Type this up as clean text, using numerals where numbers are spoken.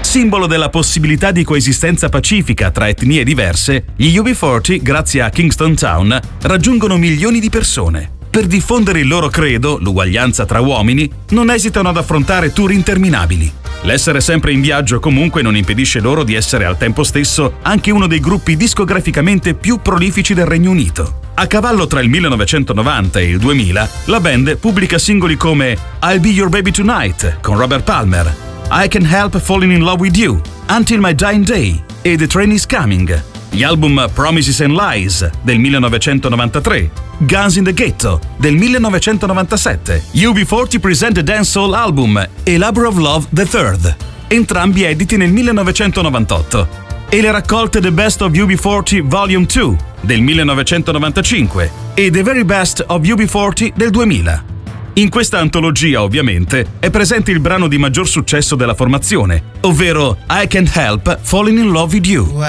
Simbolo della possibilità di coesistenza pacifica tra etnie diverse, gli UB40, grazie a Kingston Town, raggiungono milioni di persone. Per diffondere il loro credo, l'uguaglianza tra uomini, non esitano ad affrontare tour interminabili. L'essere sempre in viaggio comunque non impedisce loro di essere al tempo stesso anche uno dei gruppi discograficamente più prolifici del Regno Unito. A cavallo tra il 1990 e il 2000, la band pubblica singoli come I'll Be Your Baby Tonight con Robert Palmer, I Can't Help Falling in Love With You, Until My Dying Day e The Train Is Coming, gli album Promises and Lies del 1993, Guns in the Ghetto del 1997, UB40 present a dancehall album e Labor of Love the Third, entrambi editi nel 1998, e le raccolte The Best of UB40 Volume 2 del 1995 e The Very Best of UB40 del 2000. In questa antologia, ovviamente, è presente il brano di maggior successo della formazione, ovvero I Can't Help Falling in Love With You.